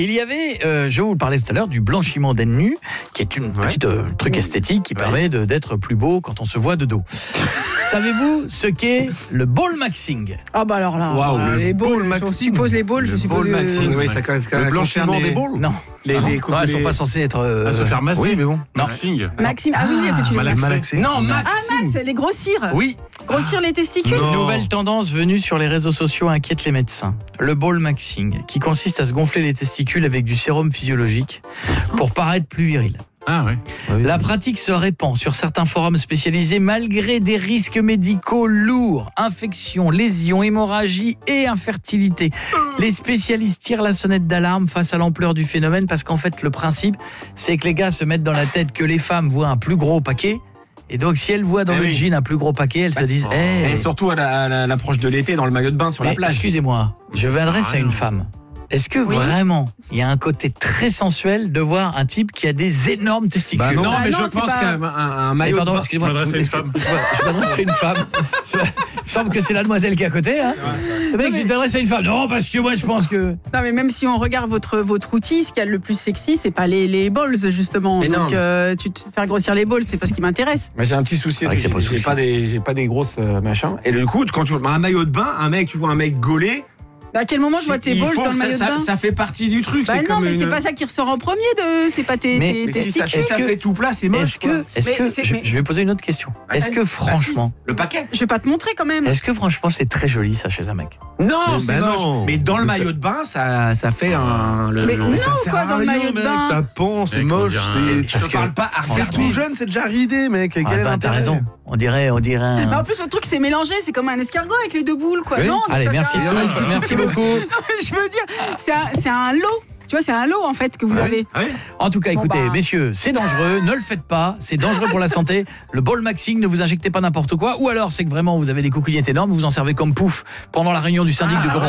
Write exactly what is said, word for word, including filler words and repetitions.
Il y avait, euh, je vous parlais tout à l'heure, du blanchiment d'aine nue, qui est une Ouais. petite euh, truc esthétique qui Ouais. permet de, d'être plus beau quand on se voit de dos. Savez-vous ce qu'est le ball maxing? Ah bah alors là, Waouh, euh, le les balls, ball je maxing. suppose les balls, je Le suppose... ball euh, maxing, oui, ça, ça, ça Le blanchiment concerne des les- balls. Non. Les, Non, les, non, elles sont les- pas censées être... euh, À se faire masser. Oui, mais bon. Non. Maxing. Maxime, ah oui, que tu les malaxé. Malaxé. Non, Ah maxing. Max, les grossir. Oui, Grossir les testicules. Non. une nouvelle tendance venue sur les réseaux sociaux inquiète les médecins. Le ball maxing, qui consiste à se gonfler les testicules avec du sérum physiologique pour paraître plus viril. Ah ouais. La pratique se répand sur certains forums spécialisés malgré des risques médicaux lourds, infections, lésions, hémorragies et infertilité. Les spécialistes tirent la sonnette d'alarme face à l'ampleur du phénomène parce qu'en fait le principe c'est que les gars se mettent dans la tête que les femmes voient un plus gros paquet et donc si elles voient dans Eh le oui. jean un plus gros paquet, elles se disent hey, Et surtout à la- à la- l'approche de l'été dans le maillot de bain sur la mais plage. excusez-moi, je m'adresse à une femme. Est-ce que Oui. vraiment il y a un côté très sensuel de voir un type qui a des énormes testicules? Bah Non, Bah mais non, je c'est pense pas- qu'un un, un Eh, maillot pardon, de bain... excusez-moi, Je m'adresse à une excuse- femme. je je m'adresse à une femme. C'est- Il me semble que c'est la demoiselle qui est à côté. Hein. Le mec, je m'adresse à une femme. Non, parce que moi, je pense que. Non mais même si on regarde votre votre outil, ce qu'il y a le plus sexy, c'est pas les, les balls justement. Mais non, Donc mais- euh, tu te faire grossir les balls, c'est pas ce qui m'intéresse. Mais j'ai un petit souci, Ah, c'est que c'est que pas j'ai souci. j'ai pas des j'ai pas des grosses euh, machins. Et du coup, quand tu vois un maillot de bain, un mec, tu vois un mec gaulé, Bah, à quel moment je vois tes il balls faut dans que le ça, maillot ça, de bain ça fait partie du truc. Bah c'est non, comme mais une- c'est pas ça qui ressort en premier de, c'est pas tes, Mais- tes Mais si ça, testicules. si ça que- fait tout plat, c'est moche. Est-ce que, est-ce Mais que, c'est- je, mais- je vais poser une autre question. Est-ce que franchement, Le paquet. Je vais pas te montrer quand même. est-ce que franchement, c'est très joli ça chez un mec? Non, Mais c'est bah moche. non. Mais dans le Mais ça- maillot de bain, ça, ça fait un. Le, Mais le- non, Ça sert quoi, à dans le rien, maillot de mec, bain. ça pend, c'est Mec, on moche. dirait un- c'est- Je Parce te que- parle pas C'est regardez. tout jeune, c'est déjà ridé, mec. Quel Ah, est bah, t'as l'intérêt? raison. On dirait, on dirait. un- Bah, en plus, votre truc, c'est mélangé, c'est comme un escargot avec les deux boules, quoi. Oui. Non, donc Allez, ça merci fait un- Stouff, merci beaucoup. Non, mais je veux dire, c'est un, c'est un lot. Tu vois, c'est un lot en fait que vous Ah oui. avez. Ah oui. En tout cas, Bon, écoutez, bah. messieurs, c'est dangereux, ne le faites pas, c'est dangereux pour la santé. Le ball maxing, ne vous injectez pas n'importe quoi. Ou alors, c'est que vraiment, vous avez des coucougnettes énormes, vous en servez comme pouf pendant la réunion du syndic de Goron.